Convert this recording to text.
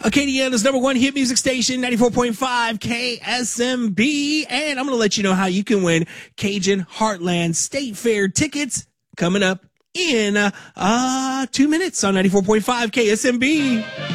Acadiana's number one hit music station, 94.5 KSMB. And I'm going to let you know how you can win Cajun Heartland State Fair tickets coming up in 2 minutes on 94.5 KSMB.